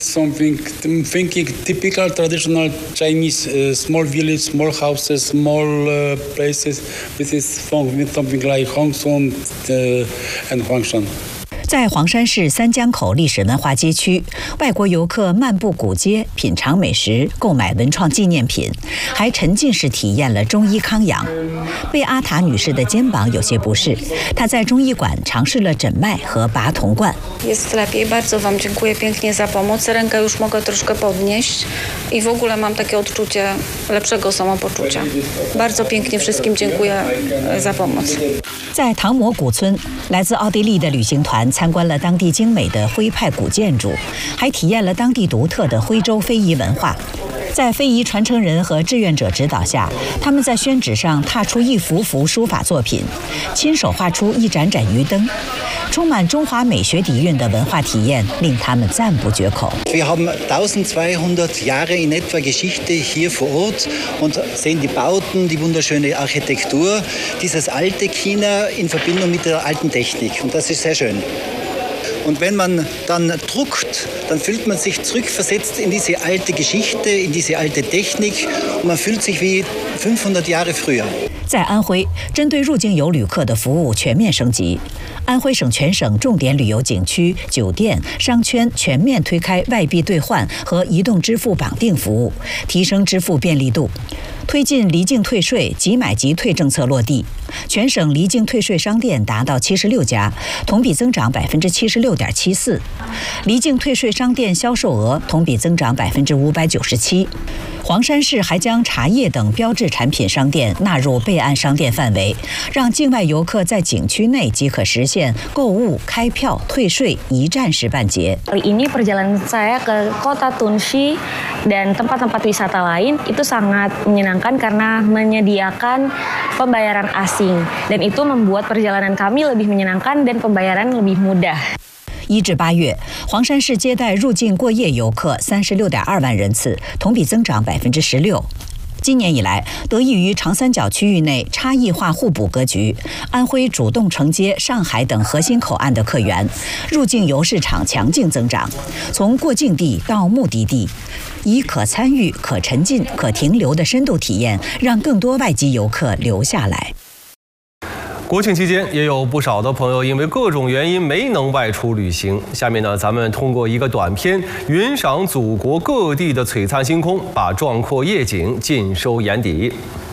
Something thinking typical traditional Chinese small village, small houses, small places. This is something like Hongshan and Huangshan. 在黄山市三江口历史文化街区，外国游客漫步古街，品尝美食，购买文创纪念品，还沉浸式体验了中医康养。贝阿塔女士的肩膀有些不适，她在中医馆尝试了诊脉和拔铜罐。 Jest lepiej, bardzo Wam dziękuję pięknie za pomoc. Rękę już mogę troszkę podnieść i w ogóle mam takie odczucie lepszego samopoczucia. Bardzo pięknie wszystkim dziękuję za pomoc. 在唐摩古村，来自奥地利的旅行团参观了当地精美的徽派古建筑，还体验了当地独特的徽州非遗文化。在非遗传承人和志愿者指导下，他们在宣纸上踏出一幅幅书法作品，亲手画出一盏盏鱼灯。充满中华美学底蕴的文化体验令他们赞不绝口。 Wir haben 1200 Jahre in etwa Geschichte hier vor Ort und sehen die Bauten, die wunderschöne Architektur, dieses alte China in Verbindung mit der alten Technik. Und das ist sehr schön. Und wenn man dann druckt, dann fühlt man sich zurückversetzt in diese alte Geschichte, in diese alte Technik und man fühlt sich wie 500 Jahre früher. 在安徽，针对入境游旅客的服务全面升级。安徽省全省重点旅游景区、酒店、商圈全面推开外币兑换和移动支付绑定服务，提升支付便利度。推进离境退税、即买即退政策落地，全省离境退税商店达到76家，同比增长76.74%。离境退税商店销售额同比增长597%。黄山市还将茶叶等标志产品商店纳入备案商店范围，让境外游客在景区内即可实现购物、开票、退税一站式办结。 Kali ini perjalanan saya ke kota Tunxi dan tempat-tempat wisata lain itu sangat menyenangkan karena menyediakan pembayaran asing dan itu membuat perjalanan kami lebih menyenangkan dan pembayaran lebih mudah. 1至8月，黄山市接待入境过夜游客36.2万人次，同比增长16%。今年以来，得益于长三角区域内差异化互补格局，安徽主动承接上海等核心口岸的客源，入境游市场强劲增长。从过境地到目的地，以可参与、可沉浸、可停留的深度体验，让更多外籍游客留下来。 国庆期间，也有不少的朋友因为各种原因没能外出旅行。下面呢，咱们通过一个短片，云赏祖国各地的璀璨星空，把壮阔夜景尽收眼底。